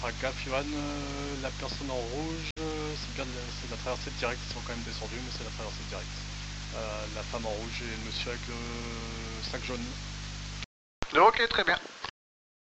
feras gaffe, Johan. La personne en rouge, c'est bien c'est la traversée directe, ils sont quand même descendus, mais c'est la traversée directe. La femme en rouge et le monsieur avec le sac jaune. Ok, très bien.